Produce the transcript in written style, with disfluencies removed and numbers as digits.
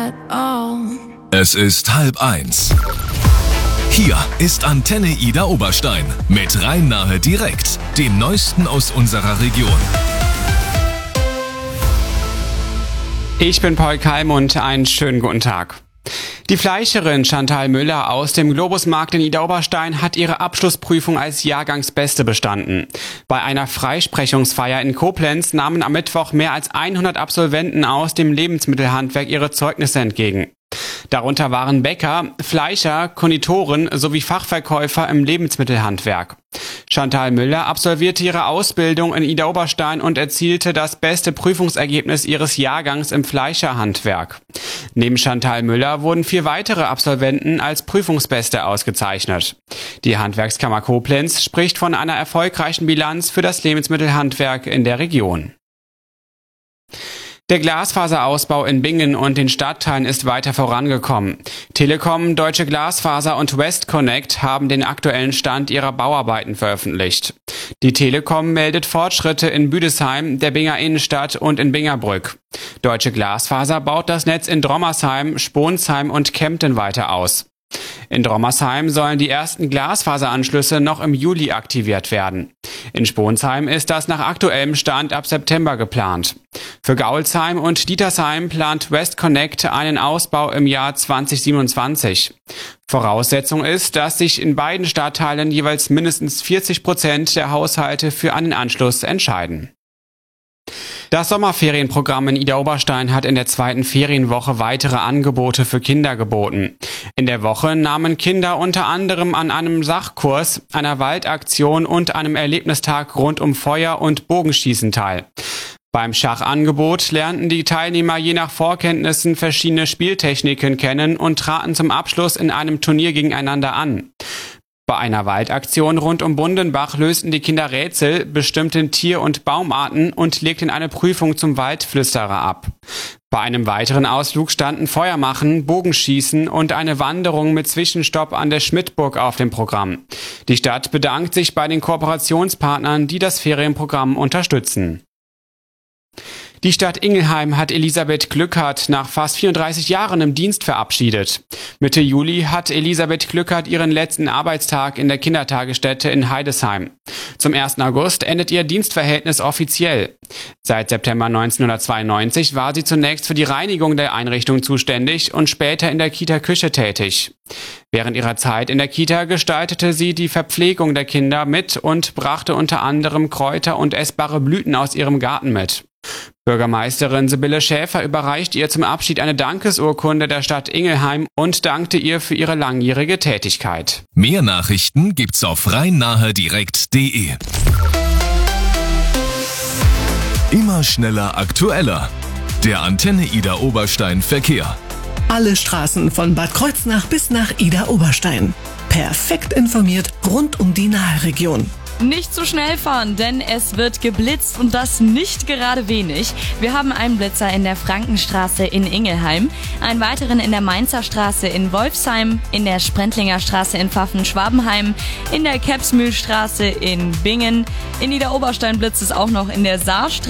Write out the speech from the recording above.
at all. Es ist 12:30. Hier ist Antenne Ida Oberstein mit Rhein-Nahe direkt, dem Neuesten aus unserer Region. Ich bin Paul Kalm und einen schönen guten Tag. Die Fleischerin Chantal Müller aus dem Globusmarkt in Ida Oberstein hat ihre Abschlussprüfung als Jahrgangsbeste bestanden. Bei einer Freisprechungsfeier in Koblenz nahmen am Mittwoch mehr als 100 Absolventen aus dem Lebensmittelhandwerk ihre Zeugnisse entgegen. Darunter waren Bäcker, Fleischer, Konditoren sowie Fachverkäufer im Lebensmittelhandwerk. Chantal Müller absolvierte ihre Ausbildung in Ida Oberstein und erzielte das beste Prüfungsergebnis ihres Jahrgangs im Fleischerhandwerk. Neben Chantal Müller wurden 4 weitere Absolventen als Prüfungsbeste ausgezeichnet. Die Handwerkskammer Koblenz spricht von einer erfolgreichen Bilanz für das Lebensmittelhandwerk in der Region. Der Glasfaserausbau in Bingen und den Stadtteilen ist weiter vorangekommen. Telekom, Deutsche Glasfaser und Westconnect haben den aktuellen Stand ihrer Bauarbeiten veröffentlicht. Die Telekom meldet Fortschritte in Büdesheim, der Binger Innenstadt und in Bingerbrück. Deutsche Glasfaser baut das Netz in Drommersheim, Sponsheim und Kempten weiter aus. In Drommersheim sollen die ersten Glasfaseranschlüsse noch im Juli aktiviert werden. In Sponsheim ist das nach aktuellem Stand ab September geplant. Für Gaulsheim und Dietersheim plant Westconnect einen Ausbau im Jahr 2027. Voraussetzung ist, dass sich in beiden Stadtteilen jeweils mindestens 40% der Haushalte für einen Anschluss entscheiden. Das Sommerferienprogramm in Ida Oberstein hat in der 2. Ferienwoche weitere Angebote für Kinder geboten. In der Woche nahmen Kinder unter anderem an einem Sachkurs, einer Waldaktion und einem Erlebnistag rund um Feuer- und Bogenschießen teil. Beim Schachangebot lernten die Teilnehmer je nach Vorkenntnissen verschiedene Spieltechniken kennen und traten zum Abschluss in einem Turnier gegeneinander an. Bei einer Waldaktion rund um Bundenbach lösten die Kinder Rätsel, bestimmten Tier- und Baumarten und legten eine Prüfung zum Waldflüsterer ab. Bei einem weiteren Ausflug standen Feuermachen, Bogenschießen und eine Wanderung mit Zwischenstopp an der Schmidtburg auf dem Programm. Die Stadt bedankt sich bei den Kooperationspartnern, die das Ferienprogramm unterstützen. Die Stadt Ingelheim hat Elisabeth Glückert nach fast 34 Jahren im Dienst verabschiedet. Mitte Juli hat Elisabeth Glückert ihren letzten Arbeitstag in der Kindertagesstätte in Heidesheim. Zum 1. August endet ihr Dienstverhältnis offiziell. Seit September 1992 war sie zunächst für die Reinigung der Einrichtung zuständig und später in der Kita-Küche tätig. Während ihrer Zeit in der Kita gestaltete sie die Verpflegung der Kinder mit und brachte unter anderem Kräuter und essbare Blüten aus ihrem Garten mit. Bürgermeisterin Sibylle Schäfer überreichte ihr zum Abschied eine Dankesurkunde der Stadt Ingelheim und dankte ihr für ihre langjährige Tätigkeit. Mehr Nachrichten gibt's auf rhein-nahe-direkt.de. Immer schneller, aktueller. Der Antenne Ida Oberstein Verkehr. Alle Straßen von Bad Kreuznach bis nach Ida Oberstein. Perfekt informiert rund um die Naheregion. Nicht zu schnell fahren, denn es wird geblitzt und das nicht gerade wenig. Wir haben einen Blitzer in der Frankenstraße in Ingelheim, einen weiteren in der Mainzer Straße in Wolfsheim, in der Sprentlinger Straße in Pfaffen-Schwabenheim, in der Kebsmühlstraße in Bingen. In Ida Oberstein blitzt es auch noch in der Saarstraße.